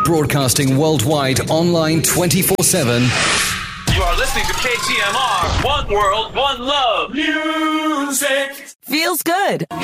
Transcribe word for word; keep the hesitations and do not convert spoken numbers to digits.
Broadcasting worldwide, online twenty-four seven. You are listening to K T M R. One world, one love. Music. Feels good.